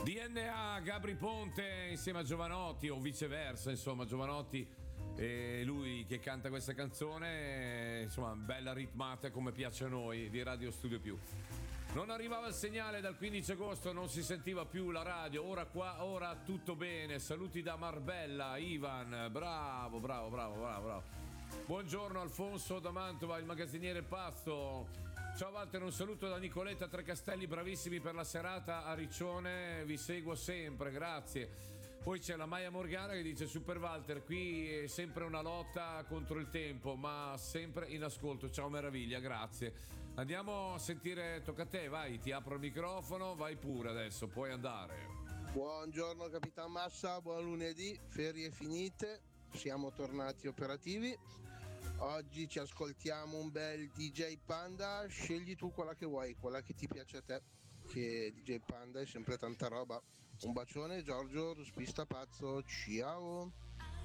DNA Gabri Ponte insieme a Giovanotti o viceversa, insomma Giovanotti e lui che canta questa canzone, insomma bella ritmata come piace a noi di Radio Studio Più. Non arrivava il segnale dal 15 agosto, non si sentiva più la radio, ora tutto bene, saluti da Marbella, Ivan, bravo. Buongiorno Alfonso da Mantova, il magazziniere Pasto. Ciao Walter, un saluto da Nicoletta Trecastelli, bravissimi per la serata a Riccione, vi seguo sempre, grazie. Poi c'è la Maia Morgana che dice: Super Walter, qui è sempre una lotta contro il tempo, ma sempre in ascolto. Ciao meraviglia, grazie. Andiamo a sentire, tocca a te, vai, ti apro il microfono, vai pure adesso, puoi andare. Buongiorno Capitan Massa, buon lunedì, ferie finite, siamo tornati operativi. Oggi ci ascoltiamo un bel DJ Panda, scegli tu quella che vuoi, quella che ti piace a te, che DJ Panda è sempre tanta roba. Un bacione Giorgio, ruspista pazzo, ciao!